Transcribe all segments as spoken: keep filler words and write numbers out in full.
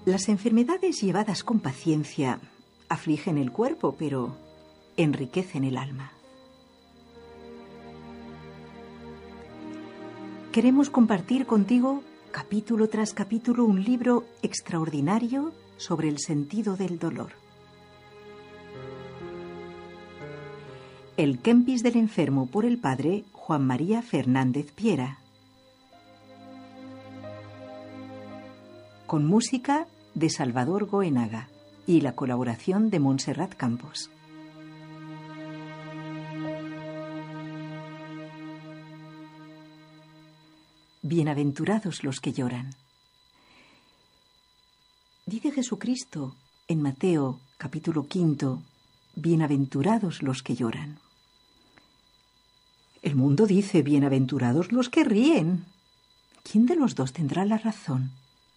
Las enfermedades llevadas con paciencia afligen el cuerpo, pero enriquecen el alma. Queremos compartir contigo, capítulo tras capítulo, un libro extraordinario sobre el sentido del dolor. El Kempis del enfermo, por el padre Juan María Fernández Piera. Con música de Salvador Goenaga y la colaboración de Montserrat Campos. Bienaventurados los que lloran. Dice Jesucristo en Mateo capítulo quinto, bienaventurados los que lloran. El mundo dice, bienaventurados los que ríen. ¿Quién de los dos tendrá la razón?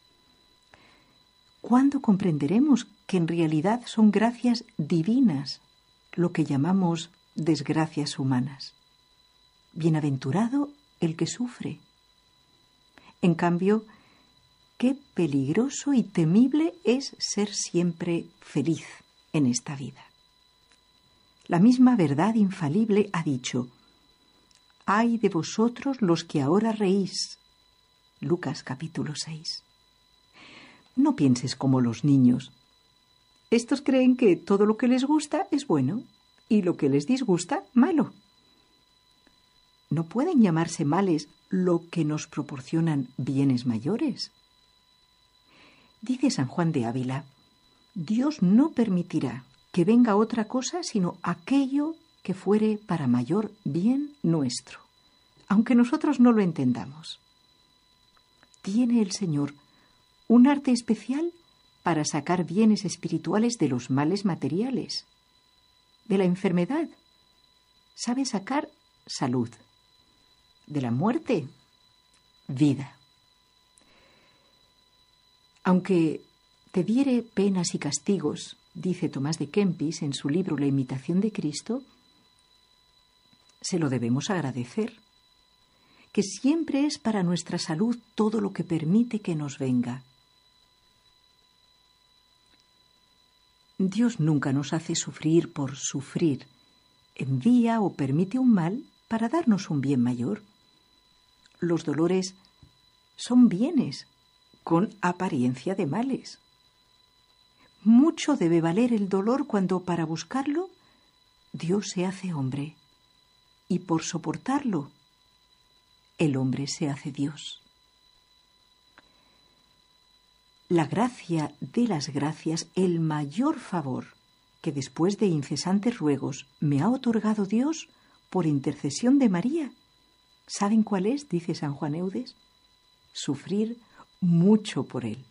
¿Cuándo comprenderemos que en realidad son gracias divinas lo que llamamos desgracias humanas? Bienaventurado el que sufre. En cambio, qué peligroso y temible es ser siempre feliz en esta vida. La misma verdad infalible ha dicho: «Ay de vosotros los que ahora reís». Lucas capítulo seis. No pienses como los niños. Estos creen que todo lo que les gusta es bueno y lo que les disgusta, malo. No pueden llamarse males lo que nos proporcionan bienes mayores. Dice San Juan de Ávila: Dios no permitirá que venga otra cosa sino aquello que fuere para mayor bien nuestro, aunque nosotros no lo entendamos. Tiene el Señor un arte especial para sacar bienes espirituales de los males materiales. De la enfermedad sabe sacar salud. De la muerte, vida. Aunque te diere penas y castigos, dice Tomás de Kempis en su libro La imitación de Cristo, se lo debemos agradecer, que siempre es para nuestra salud todo lo que permite que nos venga. Dios nunca nos hace sufrir por sufrir, envía o permite un mal para darnos un bien mayor. Los dolores son bienes con apariencia de males. Mucho debe valer el dolor cuando para buscarlo Dios se hace hombre y por soportarlo el hombre se hace Dios. La gracia de las gracias, el mayor favor que después de incesantes ruegos me ha otorgado Dios por intercesión de María, ¿saben cuál es? Dice San Juan Eudes: sufrir mucho por él.